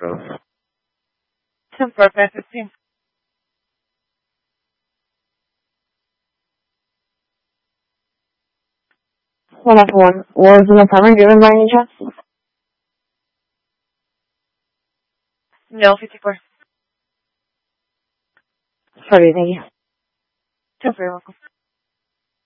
10-4, 515. One after one. Was an apartment given by any chance? No, 54. Sorry, thank you. 10-4, you're welcome.